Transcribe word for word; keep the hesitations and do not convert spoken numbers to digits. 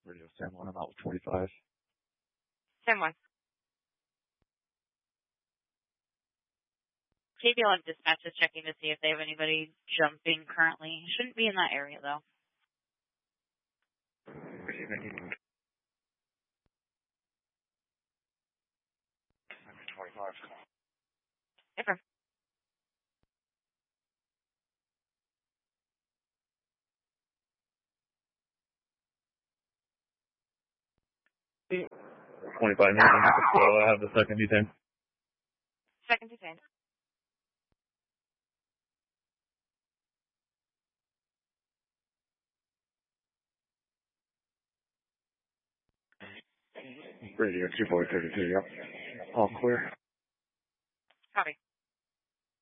Radio San Juan, I'm out with twenty-five. San Juan. K B L M dispatch is checking to see if they have anybody jumping currently. Shouldn't be in that area, though. twenty-five. Okay. twenty-five minutes, so I have the second detained. Second detained. Radio two four thirty-two, yep. All clear. Copy.